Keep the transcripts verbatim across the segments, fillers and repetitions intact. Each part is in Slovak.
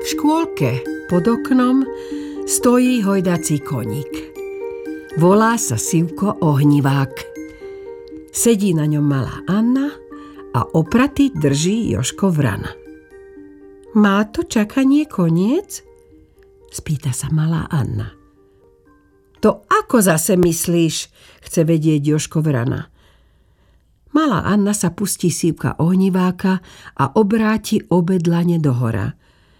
V škôlke pod oknom stojí hojdací koník. Volá sa Sivko Ohnivák. Sedí na ňom malá Anna a opratý drží Jožko Vrana. Má to čakanie koniec? Spýta sa malá Anna. To ako zase myslíš? Chce vedieť Jožko Vrana. Malá Anna sa pustí Sivka Ohniváka a obráti obe dlane dohora.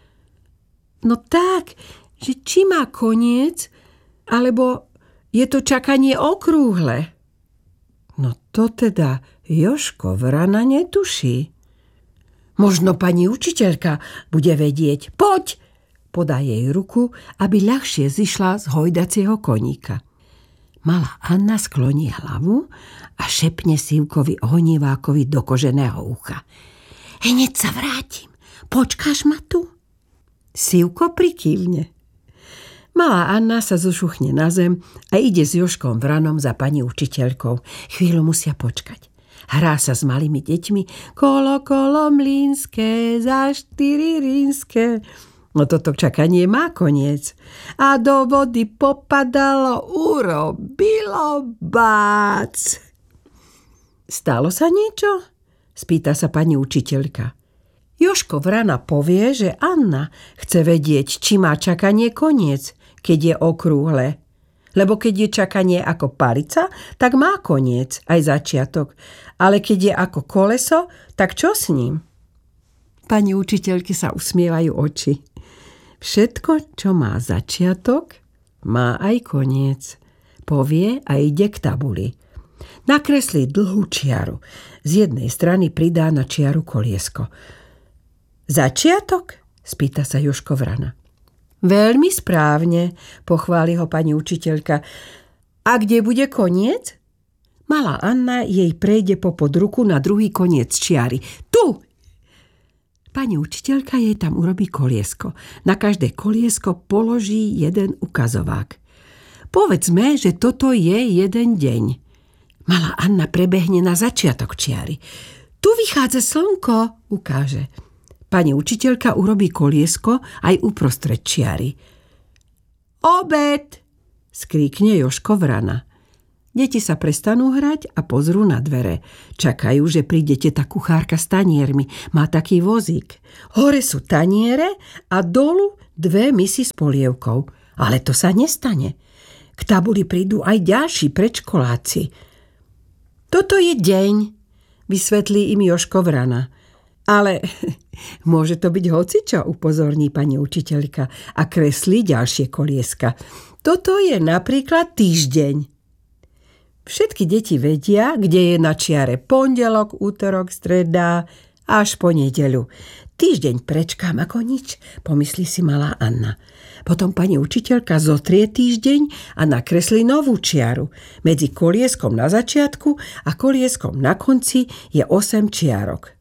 No tak, že či má koniec, alebo je to čakanie okrúhle? No to teda Jožko Vrana netuší. Možno pani učiteľka bude vedieť. Poď! Podá jej ruku, aby ľahšie zišla z hojdacieho koníka. Malá Anna skloní hlavu a šepne Sivkovi Ohnivákovi do koženého ucha. Hneď sa vrátim. Počkáš ma tu? Sivko prikývne. Malá Anna sa zošuchne na zem a ide s Jožkom Vranom za pani učiteľkou. Chvíľu musia počkať. Hrá sa s malými deťmi. Kolo, kolo mlynské, za štyri rínske. No toto čakanie má koniec. A do vody popadalo, urobilo bác. Stalo sa niečo? Spýta sa pani učiteľka. Jožko Vrana povie, že Anna chce vedieť, či má čakanie koniec, keď je okrúhle. Lebo keď je čakanie ako palica, tak má koniec, aj začiatok. Ale keď je ako koleso, tak čo s ním? Pani učiteľky sa usmievajú oči. Všetko, čo má začiatok, má aj koniec. Povie a ide k tabuli. Nakreslí dlhú čiaru. Z jednej strany pridá na čiaru koliesko. Začiatok? Spýta sa Jožko Vrana. Veľmi správne, pochváli ho pani učiteľka. A kde bude koniec? Malá Anna jej prejde popod ruku na druhý koniec čiary. Tu! Pani učiteľka jej tam urobí koliesko. Na každé koliesko položí jeden ukazovák. Povedzme, že toto je jeden deň. Malá Anna prebehne na začiatok čiary. Tu vychádza slnko, ukáže. Pani učiteľka urobí koliesko aj uprostred čiary. Obed! Skríkne Jožko Vrana. Deti sa prestanú hrať a pozrú na dvere. Čakajú, že príde teta kuchárka s taniermi. Má taký vozík. Hore sú taniere a dolu dve misy s polievkou. Ale to sa nestane. K tabuli prídu aj ďalší predškoláci. Toto je deň, vysvetlí im Jožko Vrana. Ale môže to byť hocičo, upozorní pani učiteľka a kreslí ďalšie kolieska. Toto je napríklad týždeň. Všetky deti vedia, kde je na čiare pondelok, útorok, streda až po nedeľu. Týždeň prečkám ako nič, pomyslí si malá Anna. Potom pani učiteľka zotrie týždeň a nakreslí novú čiaru. Medzi kolieskom na začiatku a kolieskom na konci je osem čiarok.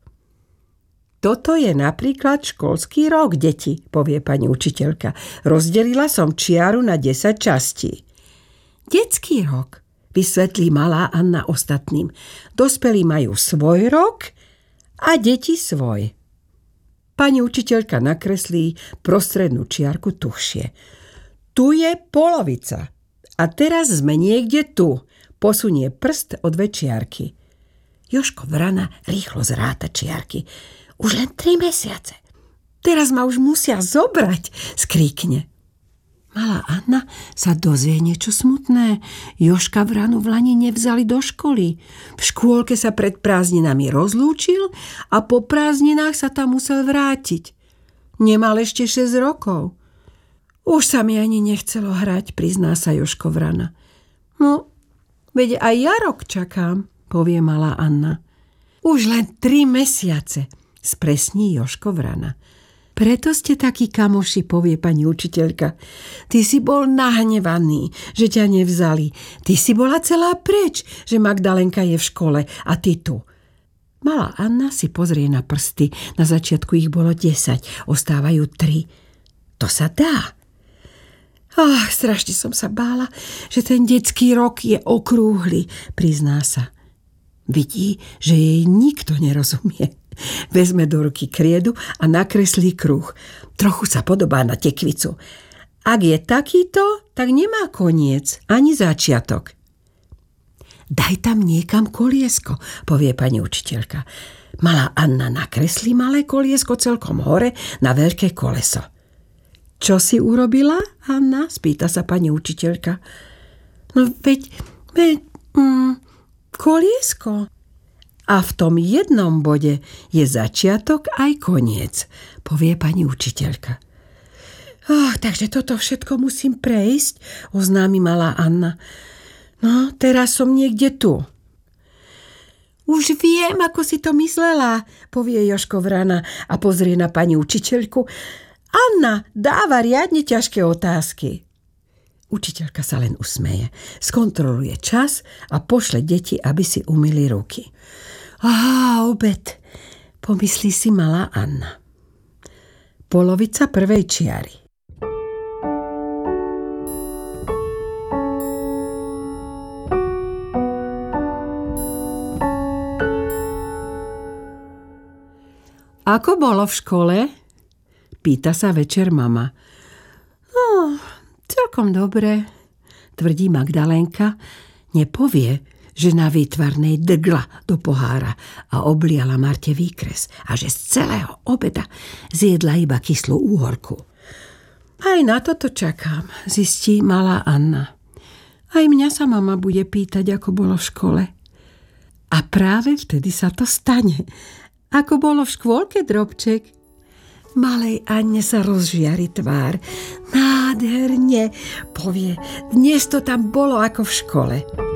Toto je napríklad školský rok, deti, povie pani učiteľka. Rozdelila som čiaru na desať častí. Detský rok, vysvetlí malá Anna ostatným. Dospelí majú svoj rok a deti svoj. Pani učiteľka nakreslí prostrednú čiarku tuhšie. Tu je polovica. A teraz sme niekde tu. Posunie prst o dve čiarky. Jožko Vrana rýchlo zráta čiarky. Už len tri mesiace. Teraz ma už musia zobrať, skríkne. Malá Anna sa dozvie niečo smutné. Jožka Vranu v Lani nevzali do školy. V škôlke sa pred prázdninami rozlúčil a po prázdninách sa tam musel vrátiť. Nemal ešte šesť rokov. Už sa mi ani nechcelo hrať, prizná sa Jožko Vrana. No, veď aj ja rok čakám, povie malá Anna. Už len tri mesiace, spresní Jožko Vrana. Preto ste takí kamoši, povie pani učiteľka. Ty si bol nahnevaný, že ťa nevzali. Ty si bola celá preč, že Magdalenka je v škole a ty tu. Malá Anna si pozrie na prsty. Na začiatku ich bolo desať, ostávajú tri. To sa dá. Ach, strašne som sa bála, že ten detský rok je okrúhly, prizná sa. Vidí, že jej nikto nerozumie. Vezme do ruky kriedu a nakreslí kruh. Trochu sa podobá na tekvicu. Ak je takýto, tak nemá koniec, ani začiatok. Daj tam niekam koliesko, povie pani učiteľka. Malá Anna nakreslí malé koliesko celkom hore na veľké koleso. Čo si urobila, Anna? Spýta sa pani učiteľka. No veď, veď mm, koliesko. A v tom jednom bode je začiatok aj koniec, povie pani učiteľka. Oh, takže toto všetko musím prejsť, oznámi malá Anna. No, teraz som niekde tu. Už viem, ako si to myslela, povie Jožko Vrana a pozrie na pani učiteľku. Anna dáva riadne ťažké otázky. Učiteľka sa len usmeje, skontroluje čas a pošle deti, aby si umyli ruky. Á, obed, pomyslí si malá Anna. Polovica prvej čiary. Ako bolo v škole? Pýta sa večer mama. No, celkom dobre, tvrdí Magdalénka. Nepovie, že na výtvarnej dgla do pohára a obliala Marte výkres a že z celého obeda zjedla iba kyslú úhorku. Aj na toto čakám, zistí malá Anna. Aj mňa sa mama bude pýtať, ako bolo v škole. A práve vtedy sa to stane. Ako bolo v škôlke, Drobček? Malej Anne sa rozžiari tvár. Nádherne, povie, dnes to tam bolo ako v škole.